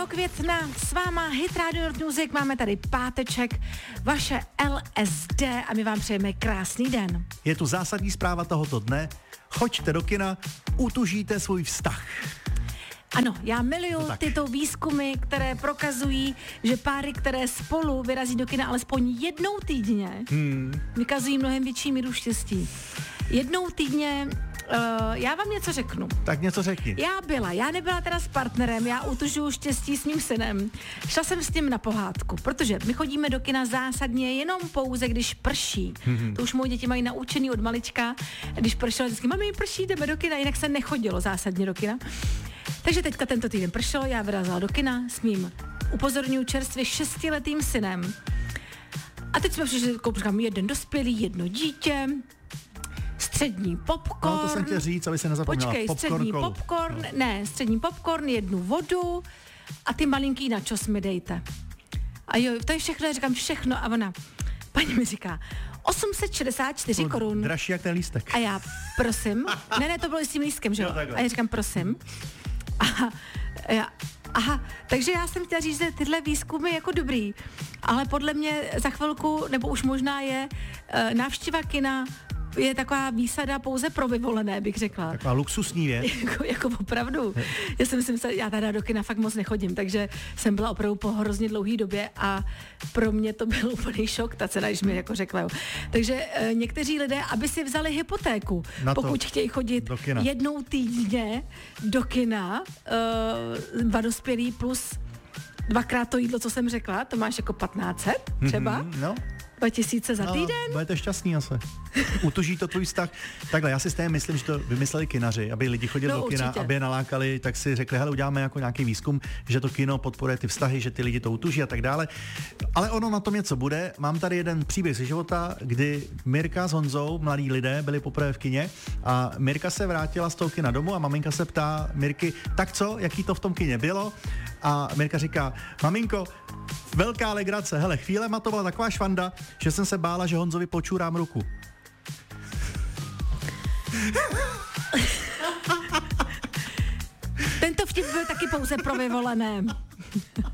května s váma Hit Radio North Music, máme tady páteček, vaše LSD a my vám přejeme krásný den. Je tu zásadní zpráva tohoto dne, choďte do kina, utužíte svůj vztah. Ano, já miluju tyto výzkumy, které prokazují, že páry, které spolu vyrazí do kina alespoň jednou týdně, vykazují mnohem větší míru štěstí. Jednou týdně, já vám něco řeknu. Tak něco řekni. Já nebyla teda s partnerem, já utužuju štěstí s mým synem. Šla jsem s ním na pohádku, protože my chodíme do kina zásadně jenom pouze, když prší. To už moje děti mají naučený od malička, když pršelo, vždycky, mami, prší, jdeme do kina, jinak se nechodilo zásadně do kina. Takže teďka tento týden pršelo, já vyrazila do kina s mým, upozorňuji, čerstvě 6letým synem. A teď jsme přišli, říkám, jeden dospělý, jedno dítě, střední popcorn. No, to jsem chtěl říct, aby se nezapomněla. Počkej, střední popcorn, jednu vodu a ty malinký načos mi dejte. A jo, to je všechno, já říkám všechno a ona, paní mi říká, 864 korun. Dražší jak ten lístek. A já, prosím, ne, to bylo s tím lístkem, že jo? A já říkám, prosím. Aha, takže já jsem chtěla říct, že tyhle výzkumy je jako dobrý, ale podle mě za chvilku, nebo už možná je návštěva kina je taková výsada pouze pro vyvolené, bych řekla. Taková luxusní věc. jako opravdu. Já si myslím, já tady do kina fakt moc nechodím, takže jsem byla opravdu po hrozně dlouhé době a pro mě to byl úplný šok, ta cena, když mi jako řekla. Jo. Takže někteří lidé, aby si vzali hypotéku, pokud chtějí chodit jednou týdně do kina, 2 dospělí plus 2x to jídlo, co jsem řekla, to máš jako 1500 třeba. 2000 za týden? Budete šťastný asi. Utuží to tvůj vztah. Takhle, já si stejně myslím, že to vymysleli kinaři, aby lidi chodili do kina, aby je nalákali, tak si řekli, hele, uděláme jako nějaký výzkum, že to kino podporuje ty vztahy, že ty lidi to utuží a tak dále. Ale ono na tom něco bude. Mám tady jeden příběh ze života, kdy Mirka s Honzou, mladí lidé, byli poprvé v kině a Mirka se vrátila z toho kina domů a maminka se ptá Mirky, tak co, jaký to v tom kině bylo? A Mirka říká, maminko, velká legrace, hele, chvílema to byla taková švanda, že jsem se bála, že Honzovi počurám ruku. Tento vtip byl taky pouze pro vyvolené.